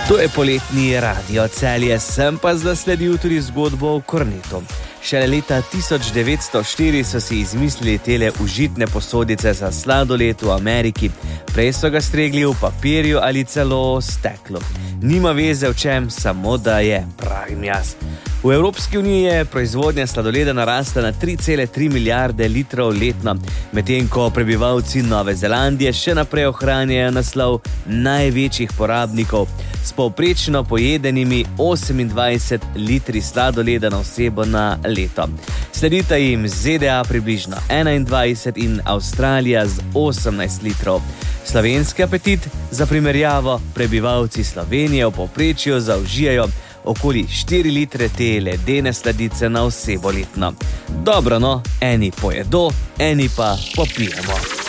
To je poletni Radio Celje, sem pa zasledil tudi zgodbo o kornetu. Šele leta 1904 so si izmislili tele užitne posodice za sladoled v Ameriki. Prej so ga stregli v papirju ali celo steklu. Nima veze v čem, samo da je, pravim jaz. V Evropski uniji je proizvodnja sladoleda narasla na 3,3 milijarde litrov letno, medtem ko prebivalci Nove Zelandije še naprej ohranjajo naslov največjih porabnikov s povprečno pojedenimi 28 litri sladoleda na osebo na leto. Sledita jim ZDA približno 21 in Avstralija z 18 litrov. Slovenski apetit, za primerjavo, prebivalci Slovenije v povprečju zaužijajo okoli 4 litre te ledene sladice na osebo letno. Dobro, no, eni pojedo, eni pa popijemo.